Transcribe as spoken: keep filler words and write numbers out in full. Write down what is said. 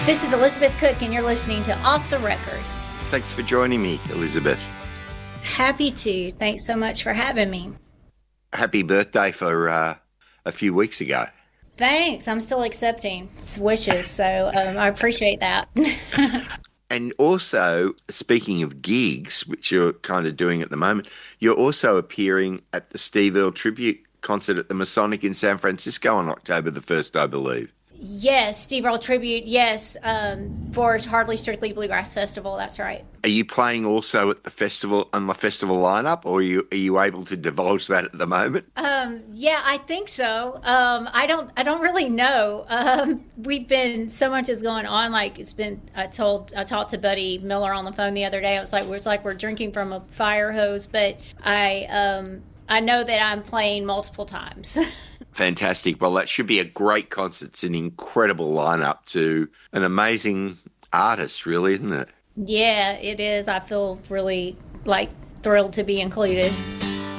This is Elizabeth Cook, and you're listening to Off the Record. Thanks for joining me, Elizabeth. Happy to. Thanks so much for having me. Happy birthday for uh, a few weeks ago. Thanks. I'm still accepting wishes, so um, I appreciate that. And also, speaking of gigs, which you're kind of doing at the moment, you're also appearing at the Steve Earle Tribute concert at the Masonic in San Francisco on October the first, I believe. Yes, Steve Earle Tribute, yes, um, for Hardly Strictly Bluegrass Festival, that's right. Are you playing also at the festival, on the festival lineup, or are you, are you able to divulge that at the moment? Um, yeah, I think so. Um, I don't I don't really know. Um, we've been, so much is going on, like it's been, I told, I talked to Buddy Miller on the phone the other day, I was like, it was like we're drinking from a fire hose, but I, um, I know that I'm playing multiple times. Fantastic. Well, that should be a great concert. It's an incredible lineup to an amazing artist, really, isn't it? Yeah, it is. I feel really, like, thrilled to be included.